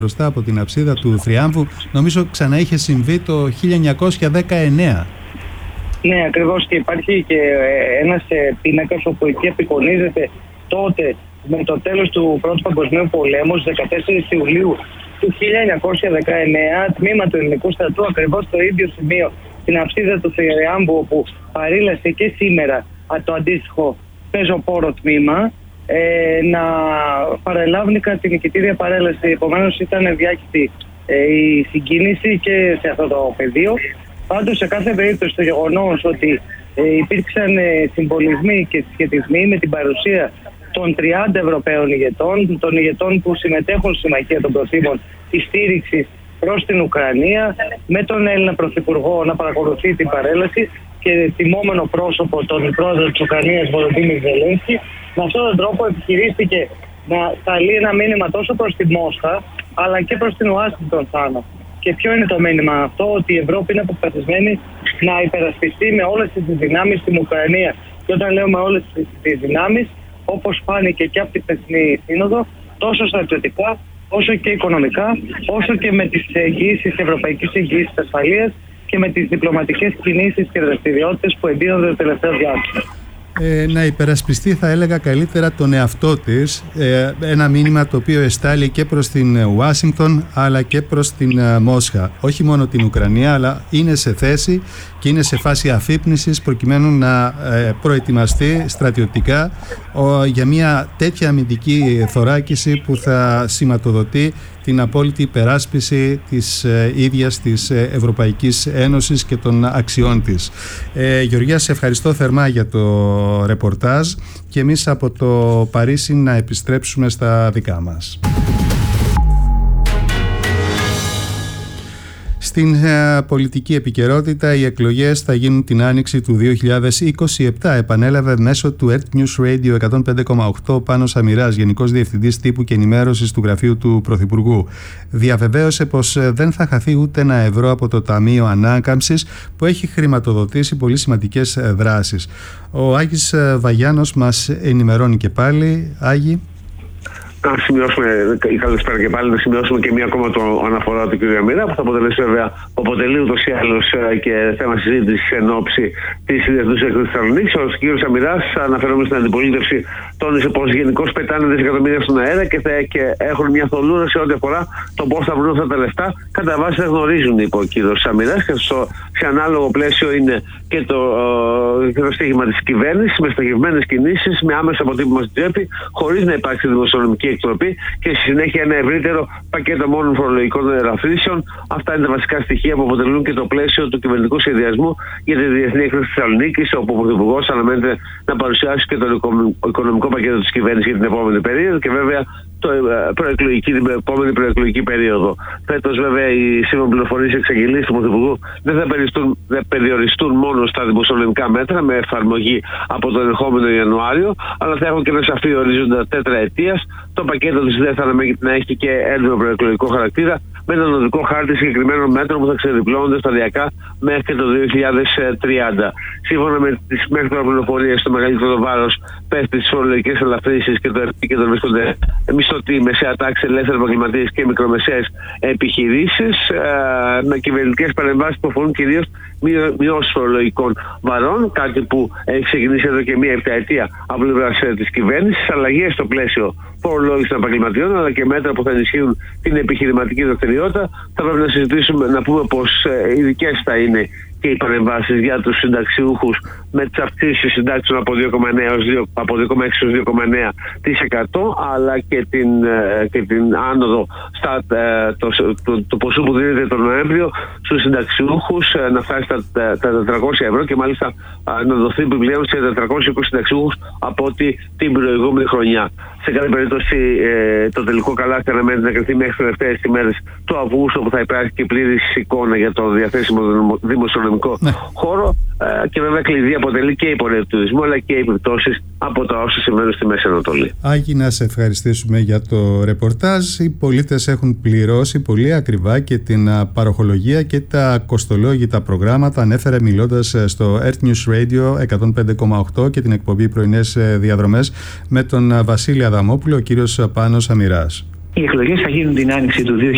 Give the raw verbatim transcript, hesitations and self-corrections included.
μπροστά από την αψίδα του Θριάμβου. Νομίζω ξανά είχε συμβεί το χίλια εννιακόσια δεκαεννέα. Ναι, ακριβώς, και υπάρχει και ένας πίνακας όπου εκεί απεικονίζεται τότε με το τέλος του Πρώτου Παγκοσμίου Πολέμου, στις δεκατέσσερις Ιουλίου του χίλια εννιακόσια δεκαεννέα, τμήμα του ελληνικού στρατού ακριβώς στο ίδιο σημείο, την αψίδα του Θριάμβου, όπου παρήλασε και σήμερα το αντίστοιχο πεζοπόρο τμήμα, ε, να παρελάβουν κατά την νικητήρια παρέλαση. Επομένως ήταν διάχυτη ε, η συγκίνηση και σε αυτό το πεδίο. Πάντως, σε κάθε περίπτωση, το γεγονός ότι ε, υπήρξαν ε, συμβολισμοί και σχετισμοί με την παρουσία των τριάντα Ευρωπαίων ηγετών, των ηγετών που συμμετέχουν στη Συμμαχία των Προθήμων της στήριξης προς την Ουκρανία, με τον Έλληνα Πρωθυπουργό να παρακολουθεί την παρέλαση και τιμόμενο πρόσωπο τον πρόεδρο της Ουκρανίας, Βολοντίμιρ Ζελένσκι. Με αυτόν τον τρόπο επιχειρήστηκε να σταλεί ένα μήνυμα τόσο προς τη Μόσχα, αλλά και προς την Ουάσιγκτον, Θάνο. Και ποιο είναι το μήνυμα αυτό? Ότι η Ευρώπη είναι αποφασισμένη να υπερασπιστεί με όλες τις δυνάμεις την Ουκρανία. Και όταν λέω με όλες τις δυνάμεις, όπως φάνηκε και από την χθεσινή σύνοδο, τόσο στρατιωτικά, όσο και οικονομικά, όσο και με τις εγγύησεις, ευρωπαϊκής εγγύησης ασφαλείας και με τις διπλωματικές κινήσεις και δραστηριότητες που εντείνονται το τελευταίο διάστημα. Ε, να υπερασπιστεί, θα έλεγα, καλύτερα τον εαυτό της, ε, ένα μήνυμα το οποίο εστάλει και προς την Ουάσιγκτον αλλά και προς την ε, Μόσχα, όχι μόνο την Ουκρανία, αλλά είναι σε θέση και είναι σε φάση αφύπνισης προκειμένου να ε, προετοιμαστεί στρατιωτικά ο, για μια τέτοια αμυντική θωράκιση που θα σηματοδοτεί την απόλυτη υπεράσπιση της ε, ίδιας της ε, Ευρωπαϊκής Ένωσης και των αξιών της. Ε, Γεωργία, σε ευχαριστώ θερμά για το ρεπορτάζ και εμείς από το Παρίσι να επιστρέψουμε στα δικά μας. Στην ε, πολιτική επικαιρότητα, οι εκλογές θα γίνουν την άνοιξη του δύο χιλιάδες είκοσι επτά. Επανέλαβε μέσω του Earth News Radio εκατόν πέντε κόμμα οκτώ Πάνος Αμυράς, Γενικός Διευθυντής Τύπου και Ενημέρωσης του Γραφείου του Πρωθυπουργού. Διαβεβαίωσε πως ε, δεν θα χαθεί ούτε ένα ευρώ από το Ταμείο Ανάκαμψης, που έχει χρηματοδοτήσει πολύ σημαντικές ε, δράσεις. Ο Άγης ε, Βαγιάνος μας ενημερώνει και πάλι. Άγη. Να σημειώσουμε, καλησπέρα και πάλι, να σημειώσουμε και μία ακόμα το αναφορά του κ. Αμυρά, που θα αποτελέσει βέβαια, που αποτελεί ούτως ή άλλως και θέμα συζήτησης εν ώψη της Διεθνούς Έκθεσης Θεσσαλονίκης. Ο κ. Αμυράς, αναφερόμενος στην αντιπολίτευση, τόνισε πως γενικώς πετάνε δισεκατομμύρια στον αέρα και, θα, και έχουν μια θολούρα σε ό,τι αφορά το πώς θα βρουν αυτά τα λεφτά. Κατά βάση δεν γνωρίζουν, είπε ο κ. Αμυράς, και στο, σε ανάλογο πλαίσιο είναι και το, και το στοίχημα της κυβέρνησης, με στοχευμένες κινήσεις, με άμεσο αποτύπωμα στην τσέπη, χωρίς να υπάρξει δημοσιονομική εκτροπή και στη συνέχεια ένα ευρύτερο πακέτο μόνων φορολογικών ελαφρύνσεων. Αυτά είναι τα βασικά στοιχεία που αποτελούν και το πλαίσιο του κυβερνητικού σχεδιασμού για τη Διεθνή Έκθεση Θεσσαλονίκης, όπου ο Πρωθυπουργός αναμένεται να παρουσιάσει και το οικονομικό πακέτο της κυβέρνησης για την επόμενη περίοδο και βέβαια το προεκλογική, την επόμενη προεκλογική περίοδο. Φέτος, βέβαια, οι σύμφωνα πληροφορίες εξαγγελίες του Πρωθυπουργού δεν θα δεν περιοριστούν μόνο στα δημοσιονομικά μέτρα με εφαρμογή από τον ερχόμενο Ιανουάριο, αλλά θα έχουν και ένα σαφή ορίζοντα τέτραετίας. Το πακέτο της ΔΕ θα να έχει και έντονο προεκλογικό χαρακτήρα, με έναν οδικό χάρτη συγκεκριμένων μέτρων που θα ξεδιπλώνονται σταδιακά μέχρι και το δύο χιλιάδες τριάντα. Σύμφωνα με τις μέχρι τώρα πληροφορίες, το μεγαλύτερο βάρος πέφτει στις φορολογικές ελαφρύνσεις και το επίκεντρο βρίσκονται μισθωτοί, μεσαία τάξη, ελεύθεροι επαγγελματίες και μικρομεσαίες επιχειρήσεις, με κυβερνητικές παρεμβάσεις που αφορούν κυρίως μειώσεις φορολογικών βαρών, κάτι που έχει ξεκινήσει εδώ και μία επταετία από πλευράς της κυβέρνησης, αλλαγές στο πλαίσιο φορολόγηση των επαγγελματιών, αλλά και μέτρα που θα ενισχύουν την επιχειρηματική δραστηριότητα. Θα πρέπει να συζητήσουμε, να πούμε πως ειδικές θα είναι και οι παρεμβάσεις για τους συνταξιούχους, με τις αυξήσεις συντάξεων από δύο κόμμα έξι έως δύο κόμμα εννέα τοις εκατό, αλλά και την, και την άνοδο στα, το, το, το ποσό που δίνεται τον Νοέμβριο στους συνταξιούχους να φτάσει στα τα τετρακόσια ευρώ και μάλιστα να δοθεί επιπλέον σε τετρακόσιους είκοσι συνταξιούχους από ότι την προηγούμενη χρονιά. Σε κάθε περίπτωση ε, το τελικό καλάθι αναμένεται να κριθεί μέχρι τις τελευταίες ημέρες του Αυγούστου, που θα υπάρχει και πλήρης εικόνα για το διαθέσιμο δημοσιονομικό ναι. χώρο ε, και βέβαια κλειδί αποτελεί και η πορεία του τουρισμού, αλλά και οι επιπτώσεις από τα όσα συμβαίνουν στη Μέση Ανατολή. Άγη, να σε ευχαριστήσουμε για το ρεπορτάζ. Οι πολίτες έχουν πληρώσει πολύ ακριβά και την παροχολογία και τα κοστολόγητα προγράμματα. Ανέφερε μιλώντας στο Earth News Radio εκατόν πέντε κόμμα οκτώ και την εκπομπή Πρωινές Διαδρομές με τον Βασίλη Αδαμόπουλο, ο κύριος Πάνος Αμυράς. Οι εκλογές θα γίνουν την άνοιξη του δύο